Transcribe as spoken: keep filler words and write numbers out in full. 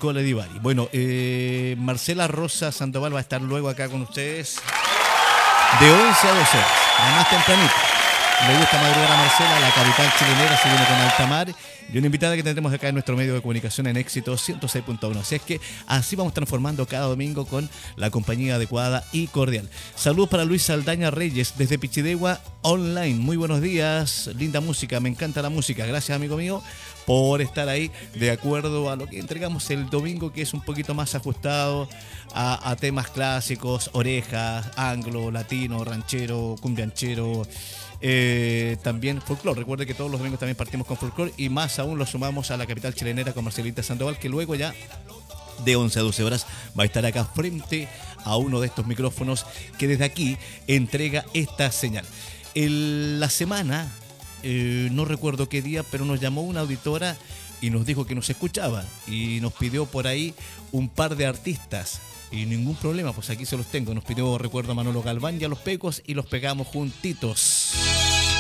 Cola Divari. Bueno, eh, Marcela Rosa Sandoval va a estar luego acá con ustedes de once a doce horas, además tempranito. Le gusta madrugar a Marcela, la capital chilenera, se viene con alta mar. Y una invitada que tendremos acá en nuestro medio de comunicación en Éxito ciento seis punto uno. Así es que así vamos transformando cada domingo con la compañía adecuada y cordial. Saludos para Luis Saldaña Reyes desde Pichidegua Online. Muy buenos días, linda música, me encanta la música. Gracias, amigo mío, por estar ahí de acuerdo a lo que entregamos el domingo, que es un poquito más ajustado a, a temas clásicos, orejas, anglo, latino, ranchero, cumbianchero. Eh, también folclore. Recuerde que todos los domingos también partimos con folclore y más aún lo sumamos a la capital chilenera con Marcelita Sandoval, que luego ya de once a doce horas va a estar acá frente a uno de estos micrófonos que desde aquí entrega esta señal. El, la semana, eh, no recuerdo qué día, pero nos llamó una auditora y nos dijo que nos escuchaba y nos pidió por ahí un par de artistas. Y ningún problema, pues aquí se los tengo. Nos pidió, recuerdo, a Manolo Galván y a Los Pecos y los pegamos juntitos.